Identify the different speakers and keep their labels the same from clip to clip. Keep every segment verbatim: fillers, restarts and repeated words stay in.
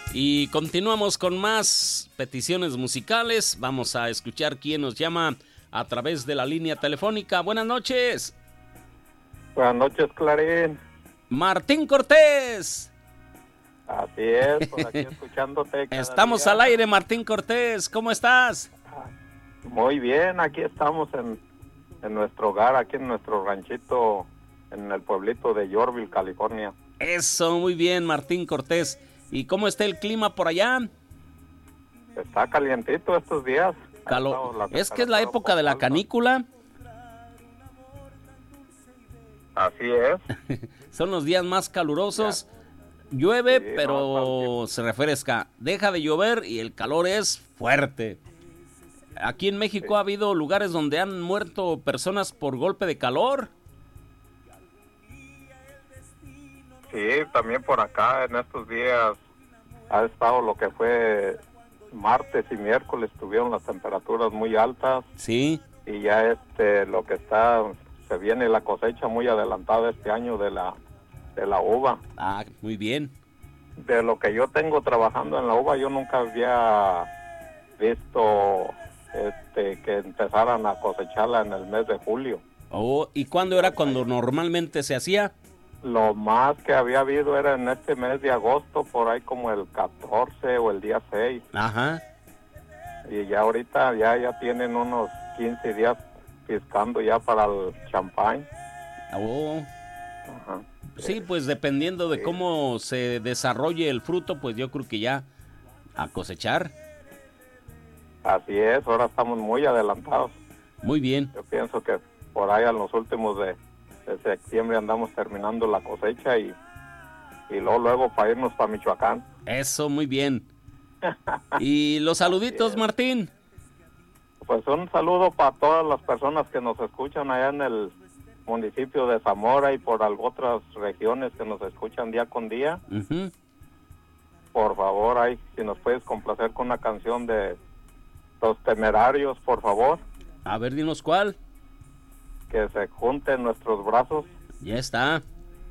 Speaker 1: Y continuamos con más peticiones musicales. Vamos a escuchar quién nos llama a través de la línea telefónica. Buenas noches.
Speaker 2: Buenas noches, Clarín.
Speaker 1: Martín Cortés.
Speaker 2: Así es, por aquí escuchándote cada
Speaker 1: Estamos
Speaker 2: día.
Speaker 1: al aire, Martín Cortés. ¿Cómo estás?
Speaker 2: Muy bien, aquí estamos en, en nuestro hogar, aquí en nuestro ranchito, en el pueblito de Yorkville, California.
Speaker 1: Eso, muy bien, Martín Cortés. ¿Y cómo está el clima por allá?
Speaker 2: Está calientito estos días.
Speaker 1: Calor. Es que es la época de la canícula.
Speaker 2: Así es.
Speaker 1: Son los días más calurosos. Ya. Llueve,
Speaker 2: sí,
Speaker 1: pero
Speaker 2: no,
Speaker 1: se refresca. Deja de llover y el calor es fuerte. Aquí en México
Speaker 2: sí.
Speaker 1: ha habido lugares donde han muerto personas por golpe de calor.
Speaker 2: Sí, también por acá en estos días ha estado lo que fue martes y miércoles, tuvieron las temperaturas muy altas.
Speaker 1: Sí.
Speaker 2: Y ya este, lo que está, se viene la cosecha muy adelantada este año de la, de la uva.
Speaker 1: Ah, muy bien.
Speaker 2: De lo que yo tengo trabajando en la uva, yo nunca había visto este, que empezaran a cosecharla en el mes de julio.
Speaker 1: Oh, ¿y cuándo era cuando normalmente se hacía?
Speaker 2: Lo más que había habido era en este mes de agosto, por ahí como el catorce o el día seis.
Speaker 1: Ajá.
Speaker 2: Y ya ahorita ya, ya tienen unos quince días piscando ya para el champán.
Speaker 1: Oh.
Speaker 2: Ajá.
Speaker 1: Sí, pues dependiendo de
Speaker 2: sí.
Speaker 1: cómo se desarrolle el fruto, pues yo creo que ya a cosechar.
Speaker 2: Así es, ahora estamos muy adelantados.
Speaker 1: Muy bien.
Speaker 2: Yo pienso que por ahí en los últimos de, de septiembre andamos terminando la cosecha y, y luego, luego para irnos para Michoacán.
Speaker 1: Eso, muy bien. Y los saluditos, Martín.
Speaker 2: Pues un saludo para todas las personas que nos escuchan allá en el municipio de Zamora y por otras regiones que nos escuchan día con día.
Speaker 1: Uh-huh.
Speaker 2: Por favor, ahí, si nos puedes complacer con una canción de Los Temerarios, por favor.
Speaker 1: A ver, dinos cuál.
Speaker 2: Que se junten nuestros brazos.
Speaker 1: Ya está.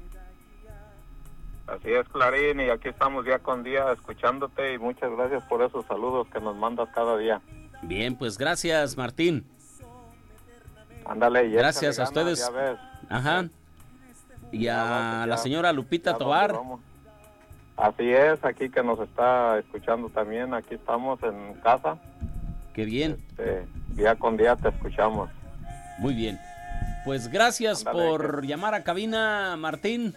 Speaker 2: Así es, Clarín, y aquí estamos día con día escuchándote y muchas gracias por esos saludos que nos mandas cada día.
Speaker 1: Bien, pues gracias, Martín.
Speaker 2: Ándale, y
Speaker 1: gracias a
Speaker 2: ganas,
Speaker 1: ustedes.
Speaker 2: Ya ves.
Speaker 1: Ajá. Y
Speaker 2: ya
Speaker 1: a
Speaker 2: vamos,
Speaker 1: la
Speaker 2: ya,
Speaker 1: señora Lupita Tobar.
Speaker 2: Así es, aquí que nos está escuchando también, aquí estamos en casa.
Speaker 1: Qué bien.
Speaker 2: Este, día con día te escuchamos.
Speaker 1: Muy bien. Pues gracias
Speaker 2: Ándale,
Speaker 1: por
Speaker 2: que...
Speaker 1: llamar a cabina, Martín.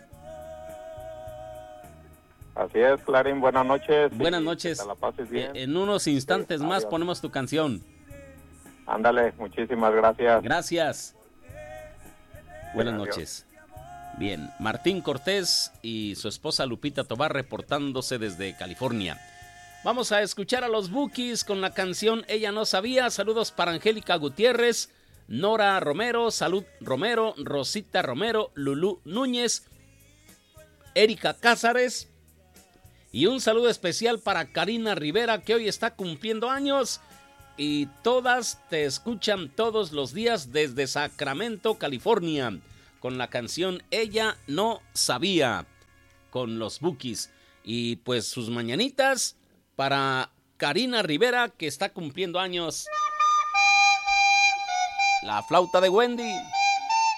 Speaker 2: Así es, Clarín, buenas noches.
Speaker 1: Buenas noches.
Speaker 2: Que te la pases bien.
Speaker 1: En unos instantes
Speaker 2: sí,
Speaker 1: más
Speaker 2: adiós.
Speaker 1: ponemos tu canción.
Speaker 2: Ándale, muchísimas gracias.
Speaker 1: Gracias. Buenas
Speaker 2: Adiós.
Speaker 1: noches. Bien, Martín Cortés y su esposa Lupita Tobar reportándose desde California. Vamos a escuchar a los Bukis con la canción Ella No Sabía. Saludos para Angélica Gutiérrez, Nora Romero, Salud Romero, Rosita Romero, Lulú Núñez, Erika Cázares. Y un saludo especial para Karina Rivera, que hoy está cumpliendo años. Y todas te escuchan todos los días desde Sacramento, California, con la canción Ella No Sabía, con los Bukis. Y pues sus mañanitas para Karina Rivera, que está cumpliendo años. La flauta de Wendy.